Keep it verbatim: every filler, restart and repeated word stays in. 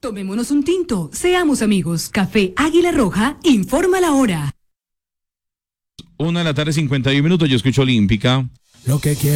Tomémonos un tinto, seamos amigos. Café Águila Roja, informa la hora. Una de la tarde, cincuenta y un minutos, yo escucho Olímpica. Lo que quiero.